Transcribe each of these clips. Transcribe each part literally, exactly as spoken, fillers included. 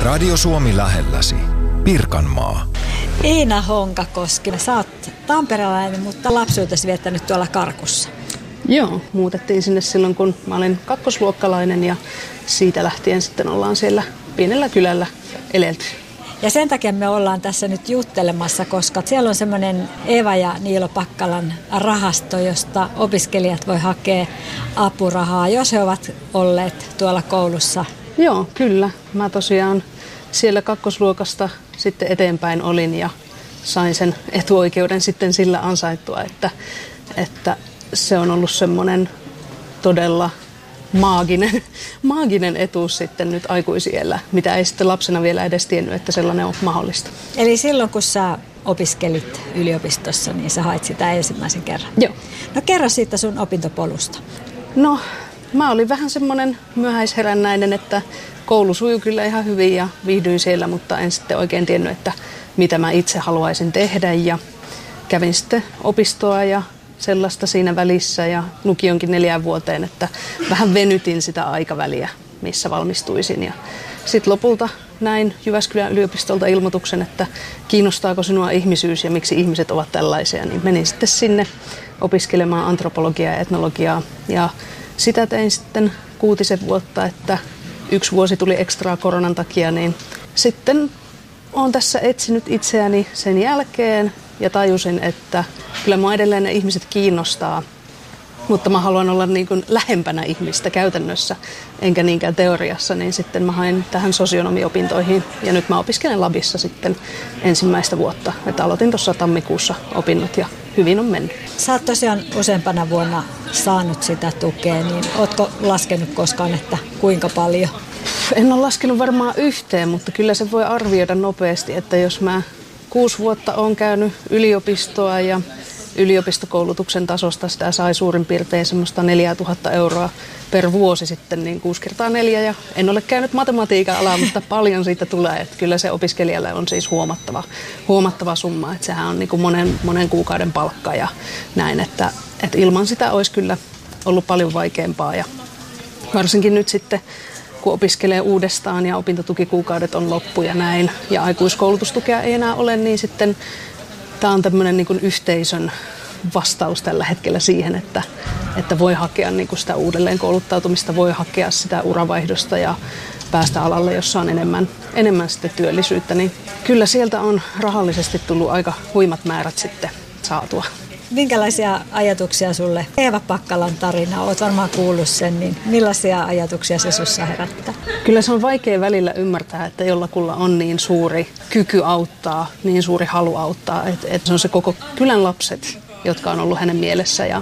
Radio Suomi lähelläsi. Pirkanmaa. Iina Honkakoski, sä oot tamperelainen, mutta lapsuutesi viettänyt tuolla Karkussa. Joo, muutettiin sinne silloin, kun mä olin kakkosluokkalainen ja siitä lähtien sitten ollaan siellä pienellä kylällä elelty. Ja sen takia me ollaan tässä nyt juttelemassa, koska siellä on semmoinen Eeva ja Niilo Pakkalan rahasto, josta opiskelijat voi hakea apurahaa, jos he ovat olleet tuolla koulussa. Joo, kyllä. Mä tosiaan siellä kakkosluokasta sitten eteenpäin olin ja sain sen etuoikeuden sitten sillä ansaittua, että, että se on ollut semmoinen todella maaginen, maaginen etuus sitten nyt aikuisiellä, mitä ei sitten lapsena vielä edes tiennyt, että sellainen on mahdollista. Eli silloin kun sä opiskelit yliopistossa, niin sä hait sitä ensimmäisen kerran. Joo. No kerro siitä sun opintopolusta. No, mä olin vähän semmoinen myöhäisherännäinen, että koulu sujui kyllä ihan hyvin ja viihdyin siellä, mutta en sitten oikein tiennyt, että mitä mä itse haluaisin tehdä. Ja kävin sitten opistoa ja sellaista siinä välissä ja lukionkin neljään vuoteen, että vähän venytin sitä aikaväliä, missä valmistuisin. Ja sitten lopulta näin Jyväskylän yliopistolta ilmoituksen, että kiinnostaako sinua ihmisyys ja miksi ihmiset ovat tällaisia. Niin menin sitten sinne opiskelemaan antropologiaa ja etnologiaa ja sitä tein sitten kuutisen vuotta, että yksi vuosi tuli ekstraa koronan takia, niin sitten olen tässä etsinyt itseäni sen jälkeen ja tajusin, että kyllä minua edelleen ne ihmiset kiinnostaa, mutta mä haluan olla niin kuin lähempänä ihmistä käytännössä, enkä niinkään teoriassa, niin sitten mä hain tähän sosionomiopintoihin ja nyt mä opiskelen labissa sitten ensimmäistä vuotta, että aloitin tuossa tammikuussa opinnot ja hyvin on mennyt. Sä oot tosiaan useampana vuonna saanut sitä tukea, niin ootko laskenut koskaan, että kuinka paljon? En ole laskenut varmaan yhteen, mutta kyllä se voi arvioida nopeasti, että jos mä kuusi vuotta olen käynyt yliopistoa ja yliopistokoulutuksen tasosta sitä sai suurin piirtein semmoista neljätuhatta euroa per vuosi sitten, niin kuusi kertaa neljä. Ja en ole käynyt matematiikan alaa, mutta paljon siitä tulee. Että kyllä se opiskelijalle on siis huomattava, huomattava summa. Että sehän on niin kuin monen, monen kuukauden palkka ja näin. Että, että ilman sitä olisi kyllä ollut paljon vaikeampaa. Ja varsinkin nyt sitten, kun opiskelee uudestaan ja opintotukikuukaudet on loppu ja näin. Ja aikuiskoulutustukea ei enää ole, niin sitten tämä on tämmöinen niin kuin yhteisön vastaus tällä hetkellä siihen, että, että voi hakea niin kuin sitä uudelleen kouluttautumista, voi hakea sitä uravaihdosta ja päästä alalle, jossa on enemmän, enemmän sitten työllisyyttä. Niin kyllä sieltä on rahallisesti tullut aika huimat määrät sitten saatua. Minkälaisia ajatuksia sulle Eeva Pakkalan tarina, olet varmaan kuullut sen, niin millaisia ajatuksia se sussa herättää? Kyllä se on vaikea välillä ymmärtää, että jollakulla on niin suuri kyky auttaa, niin suuri halu auttaa, että, että se on se koko kylän lapset, jotka on ollut hänen mielessä ja,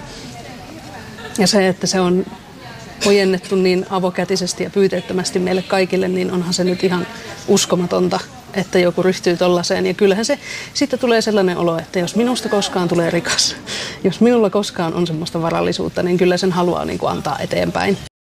ja se, että se on ojennettu niin avokätisesti ja pyyteettömästi meille kaikille, niin onhan se nyt ihan uskomatonta, että joku ryhtyy tollaiseen. Ja kyllähän se sitten tulee sellainen olo, että jos minusta koskaan tulee rikas, jos minulla koskaan on semmoista varallisuutta, niin kyllä sen haluaa niin kuin antaa eteenpäin.